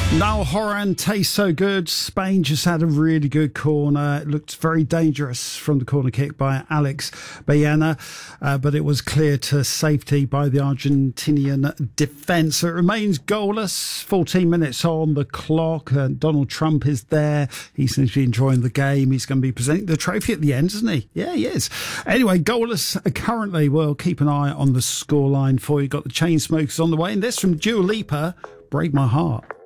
Now Horan tastes so good. Spain just had a really good corner. It looked very dangerous from the corner kick by Alex Bayana, but it was clear to safety by the Argentinian defence. So it remains goalless. 14 minutes on the clock. Donald Trump is there. He seems to be enjoying the game. He's going to be presenting the trophy at the end, isn't he? Yeah, he is. Anyway, goalless currently. We'll keep an eye on the scoreline for you. Got the Chainsmokers on the way. And this from Dua Lipa, Break My Heart.